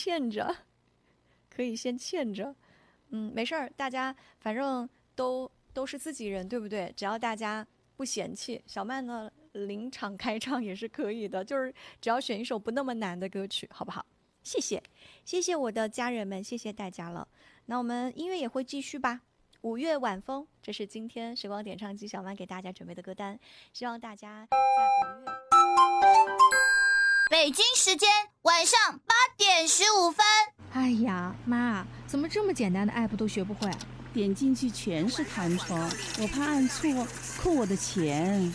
欠着，可以先欠着。没事儿，大家反正都是自己人，对不对？只要大家不嫌弃，小曼呢临场开唱也是可以的，就是只要选一首不那么难的歌曲，好不好？谢谢，谢谢我的家人们，谢谢大家了。那我们音乐也会继续吧。五月晚风，这是今天时光点唱机小曼给大家准备的歌单，希望大家在5月。 北京时间晚上8点15分。 哎呀，妈，怎么这么简单的 app 都学不会？ 点进去全是弹窗，我怕按错扣我的钱。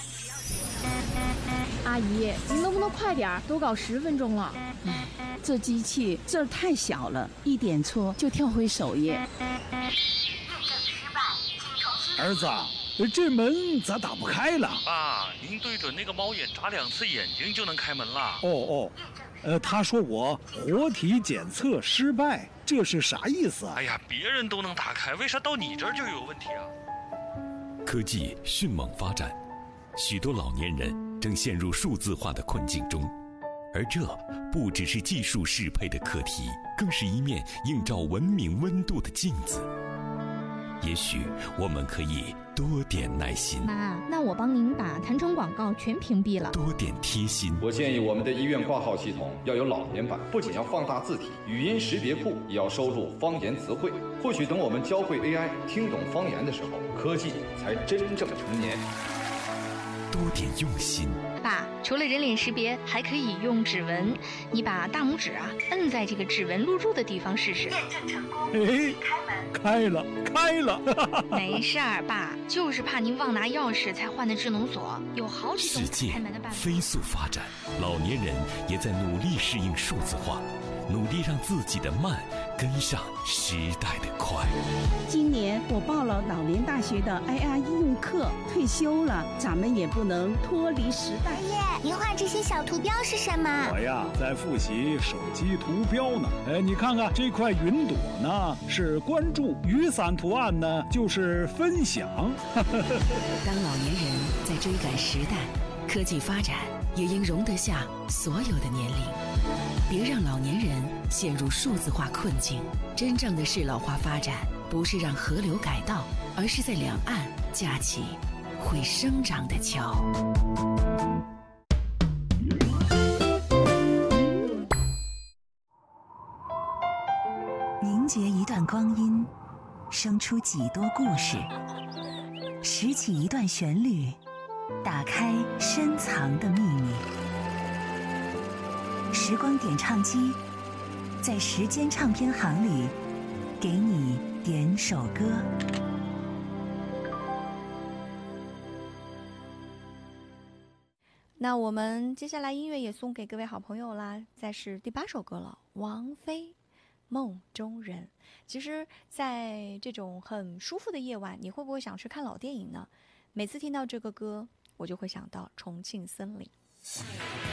阿姨，您能不能快点？都搞10分钟了。 这机器字儿太小了，一点错就跳回首页。 儿子，这门咋打不开了？ 爸，您对准那个猫眼眨2次眼睛就能开门了。 他说我活体检测失败，这是啥意思啊？ 哎呀，别人都能打开，为啥到你这儿就有问题啊？ 科技迅猛发展，许多老年人正陷入数字化的困境中，而这不只是技术适配的课题，更是一面映照文明温度的镜子。也许我们可以多点耐心。 妈，那我帮您把弹窗广告全屏蔽了。 多点贴心。 我建议我们的医院挂号系统要有老年版，不仅要放大字体，语音识别库也要收录方言词汇。或许等我们教会 AI 听懂方言的时候，科技才真正成年。 多点用心。 爸，除了人脸识别，还可以用指纹。你把大拇指摁在这个指纹录入的地方试试。 验证成功， 开了。 没事儿，爸，就是怕您忘拿钥匙才换的智能锁，有好几种开门的办法。 世界飞速发展，老年人也在努力适应数字化，努力让自己的慢跟上时代的快。 今年我报了老年大学的 IR 应用课，退休了，咱们也不能脱离时代。 爷爷，您画这些小图标是什么？ 我呀，在复习手机图标呢。你看看这块云朵呢，是关注；雨伞图案呢，就是分享。 当老年人在追赶时代，科技发展也应容得下所有的年龄。别让老年人陷入数字化困境。真正的适老化发展，不是让河流改道，而是在两岸架起会生长的桥。 凝结一段光阴，生出几多故事；拾起一段旋律，打开深藏的秘密。时光点唱机，在时间唱片行里，给你点首歌。 那我们接下来音乐也送给各位好朋友啦，再是第8首歌了，王菲《梦中人》。其实在这种很舒服的夜晚，你会不会想去看老电影呢？每次听到这个歌，我就会想到重庆森林。